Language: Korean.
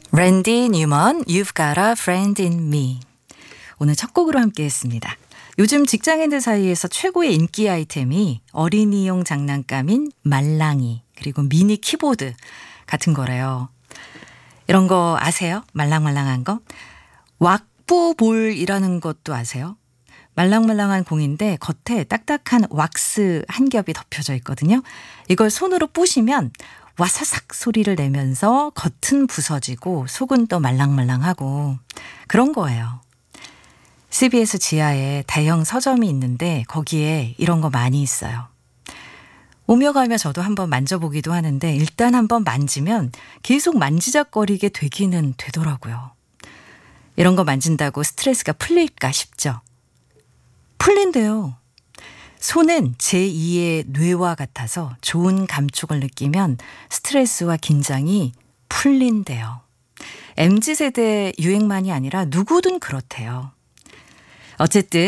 랜디 뉴먼, You've Got a Friend in Me. 오늘 첫 곡으로 함께 했습니다. 요즘 직장인들 사이에서 최고의 인기 아이템이 어린이용 장난감인 말랑이, 그리고 미니 키보드 같은 거래요. 이런 거 아세요? 말랑말랑한 거? 왁부볼이라는 것도 아세요? 말랑말랑한 공인데 겉에 딱딱한 왁스 한 겹이 덮여져 있거든요. 이걸 손으로 부시면 와사삭 소리를 내면서 겉은 부서지고 속은 또 말랑말랑하고 그런 거예요. CBS 지하에 대형 서점이 있는데 거기에 이런 거 많이 있어요. 오며 가며 저도 한번 만져보기도 하는데 일단 한번 만지면 계속 만지작거리게 되기는 되더라고요. 이런 거 만진다고 스트레스가 풀릴까 싶죠. 풀린대요. 손은 제2의 뇌와 같아서 좋은 감촉을 느끼면 스트레스와 긴장이 풀린대요. MZ세대 유행만이 아니라 누구든 그렇대요. 어쨌든